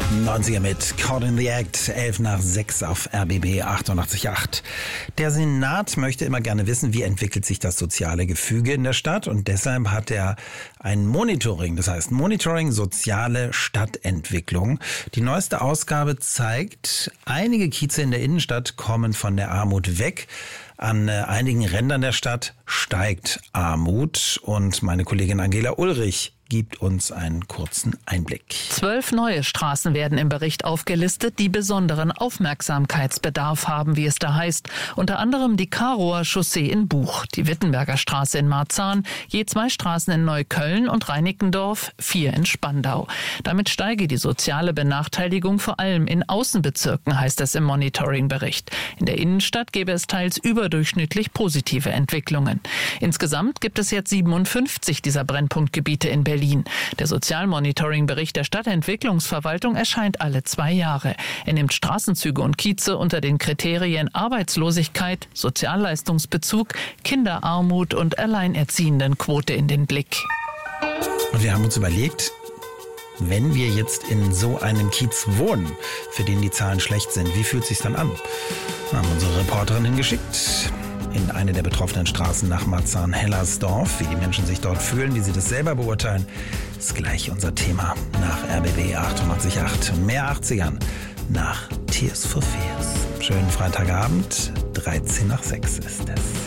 90er mit Caught in the Act, 11 nach 6 auf RBB 88.8. Der Senat möchte immer gerne wissen, wie entwickelt sich das soziale Gefüge in der Stadt, und deshalb hat er ein Monitoring, das heißt Monitoring soziale Stadtentwicklung. Die neueste Ausgabe zeigt, einige Kieze in der Innenstadt kommen von der Armut weg. An einigen Rändern der Stadt steigt Armut, und meine Kollegin Angela Ulrich gibt uns einen kurzen Einblick. 12 neue Straßen werden im Bericht aufgelistet, die besonderen Aufmerksamkeitsbedarf haben, wie es da heißt. Unter anderem die Karower Chaussee in Buch, die Wittenberger Straße in Marzahn, je 2 Straßen in Neukölln und Reinickendorf, 4 in Spandau. Damit steige die soziale Benachteiligung vor allem in Außenbezirken, heißt es im Monitoring-Bericht. In der Innenstadt gäbe es teils überdurchschnittlich positive Entwicklungen. Insgesamt gibt es jetzt 57 dieser Brennpunktgebiete in Berlin. Der Sozialmonitoring-Bericht der Stadtentwicklungsverwaltung erscheint alle 2 Jahre. Er nimmt Straßenzüge und Kieze unter den Kriterien Arbeitslosigkeit, Sozialleistungsbezug, Kinderarmut und Alleinerziehendenquote in den Blick. Und wir haben uns überlegt, wenn wir jetzt in so einem Kiez wohnen, für den die Zahlen schlecht sind, wie fühlt es sich dann an? Wir haben unsere Reporterin hingeschickt in eine der betroffenen Straßen nach Marzahn-Hellersdorf. Wie die Menschen sich dort fühlen, wie sie das selber beurteilen, ist gleich unser Thema nach RBB 88.8. Mehr 80ern nach Tears for Fears. Schönen Freitagabend, 13 nach 6 ist es.